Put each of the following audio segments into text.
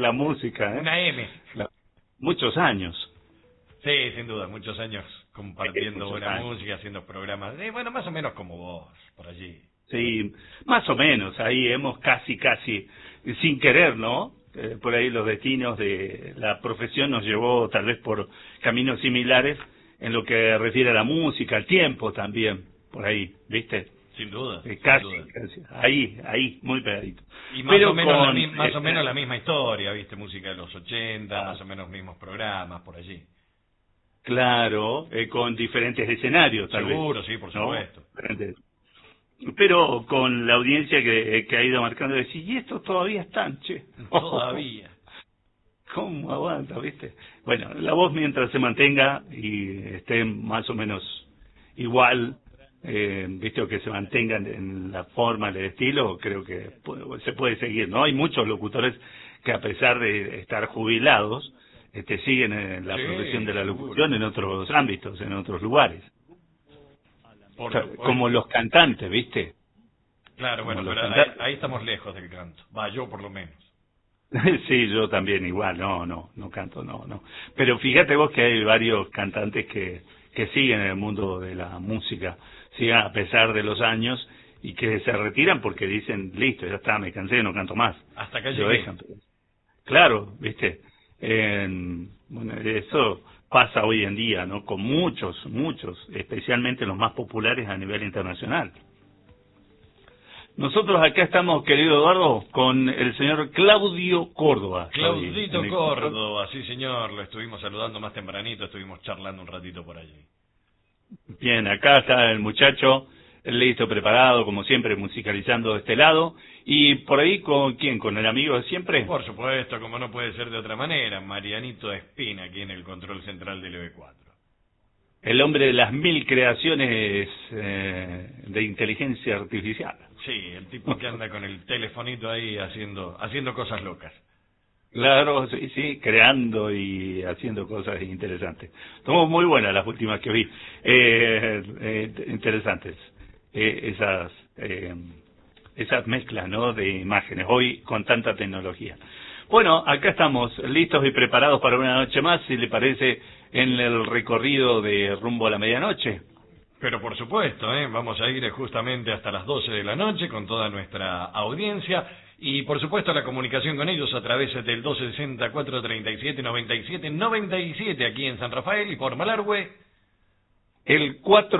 la música, ¿eh? Una M. Muchos años. Sí, sin duda, muchos años compartiendo buena música, haciendo programas. Bueno, más o menos como vos, por allí. Sí, más o menos, ahí hemos casi, sin querer, ¿no? Por ahí los destinos de la profesión nos llevó tal vez por caminos similares en lo que refiere a la música, al tiempo también, por ahí, ¿viste? Sin duda, casi, sin duda. Ahí, muy pegadito. Y más o menos la misma historia, ¿viste? Música de los 80, más o menos mismos programas, por allí. Claro, con diferentes escenarios, tal vez. Seguro, sí, por supuesto. Pero con la audiencia que ha ido marcando, decir, y estos todavía están, che. Todavía. ¿Cómo aguanta, viste? Bueno, la voz mientras se mantenga y esté más o menos igual, viste, o que se mantengan en la forma, en el estilo, creo que se puede seguir, ¿no? Hay muchos locutores que a pesar de estar jubilados, siguen en la profesión de la locución en otros ámbitos, en otros lugares. O sea, como los cantantes, ¿viste? Claro, bueno, pero ahí estamos lejos del canto. Va, yo por lo menos. Sí, yo también igual, no canto, no. Pero fíjate vos que hay varios cantantes que siguen en el mundo de la música, siguen a pesar de los años y que se retiran porque dicen, listo, ya está, me cansé, no canto más. Hasta que lo dejan. Claro, ¿viste? Bueno, eso pasa hoy en día, ¿no? Con muchos, especialmente los más populares a nivel internacional. Nosotros acá estamos, querido Eduardo, con el señor Claudio Córdoba. Claudito Córdoba, sí señor, lo estuvimos saludando más tempranito, estuvimos charlando un ratito por allí. Bien, acá está el muchacho, listo, preparado, como siempre, musicalizando de este lado. ¿Y por ahí con quién? ¿Con el amigo de siempre? Por supuesto, como no puede ser de otra manera, Marianito Espina, aquí en el control central del EB4. El hombre de las 1000 creaciones de inteligencia artificial. Sí, el tipo que anda con el telefonito ahí haciendo cosas locas. Claro, sí, creando y haciendo cosas interesantes. Son muy buenas las últimas que vi. Interesantes. Esas mezclas, ¿no?, de imágenes, hoy con tanta tecnología. Bueno, acá estamos listos y preparados para una noche más, si le parece, en el recorrido de rumbo a la medianoche. Pero por supuesto, vamos a ir justamente hasta las 12 de la noche con toda nuestra audiencia y por supuesto la comunicación con ellos a través del 260-437-9797 aquí en San Rafael y por Malargüe. El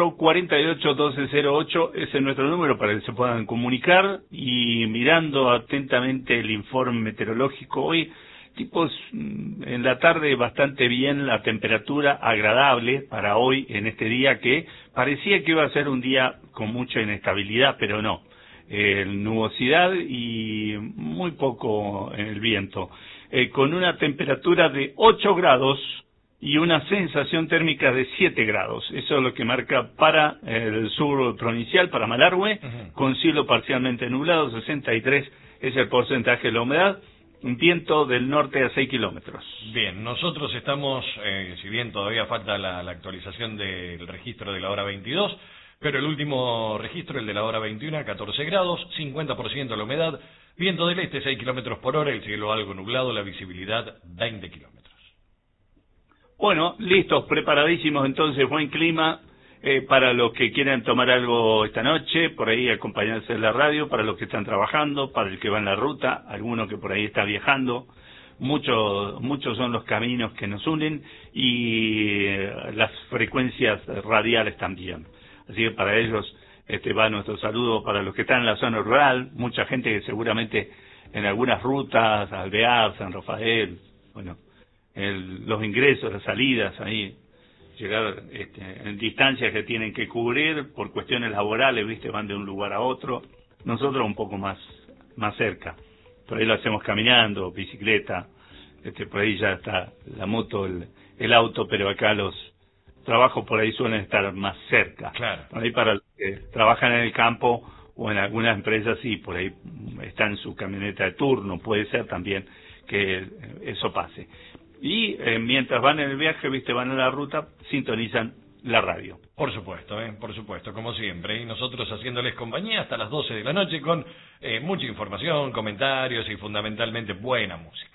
448-1208 es nuestro número para que se puedan comunicar y mirando atentamente el informe meteorológico hoy, tipos en la tarde bastante bien, la temperatura agradable para hoy en este día que parecía que iba a ser un día con mucha inestabilidad, pero no. Nubosidad y muy poco en el viento, con una temperatura de 8 grados y una sensación térmica de 7 grados. Eso es lo que marca para el sur provincial, para Malargüe, con cielo parcialmente nublado, 63 es el porcentaje de la humedad, un viento del norte a 6 kilómetros. Bien, nosotros estamos, si bien todavía falta la actualización del registro de la hora 22, pero el último registro, el de la hora 21, a 14 grados, 50% la humedad, viento del este 6 kilómetros por hora, el cielo algo nublado, la visibilidad 20 kilómetros. Bueno, listos, preparadísimos entonces, buen clima para los que quieran tomar algo esta noche, por ahí acompañarse en la radio, para los que están trabajando, para el que va en la ruta, alguno que por ahí está viajando. Muchos son los caminos que nos unen y las frecuencias radiales también. Así que para ellos va nuestro saludo, para los que están en la zona rural, mucha gente que seguramente en algunas rutas, Alvear, San Rafael, bueno, los ingresos, las salidas ahí, llegar en distancias que tienen que cubrir por cuestiones laborales, viste, van de un lugar a otro. Nosotros un poco más cerca, por ahí lo hacemos caminando, bicicleta, por ahí ya está la moto, el auto, pero acá los trabajos por ahí suelen estar más cerca. Claro. Por ahí para los que trabajan en el campo o en algunas empresas, sí, por ahí está en su camioneta de turno, puede ser también que eso pase. Y mientras van en el viaje, viste, van en la ruta, sintonizan la radio. Por supuesto, como siempre. Y nosotros haciéndoles compañía hasta las 12 de la noche con mucha información, comentarios y fundamentalmente buena música.